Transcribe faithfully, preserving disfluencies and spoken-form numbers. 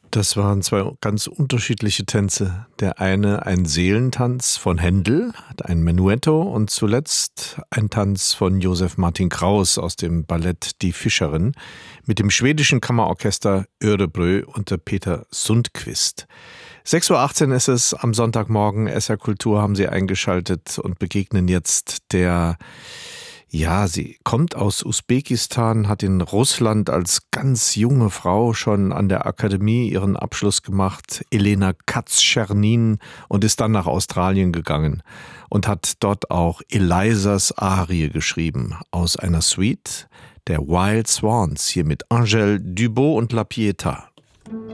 Das waren zwei ganz unterschiedliche Tänze. Der eine ein Seelentanz von Händel, ein Menuetto, und zuletzt ein Tanz von Josef Martin Kraus aus dem Ballett Die Fischerin mit dem schwedischen Kammerorchester Örebrö unter Peter Sundqvist. sechs Uhr achtzehn ist es am Sonntagmorgen. S R Kultur haben Sie eingeschaltet und begegnen jetzt der... Ja, sie kommt aus Usbekistan, hat in Russland als ganz junge Frau schon an der Akademie ihren Abschluss gemacht, Elena Katz-Czernin, und ist dann nach Australien gegangen und hat dort auch Elizas Arie geschrieben aus einer Suite der Wild Swans, hier mit Angèle Dubot und La Pietà.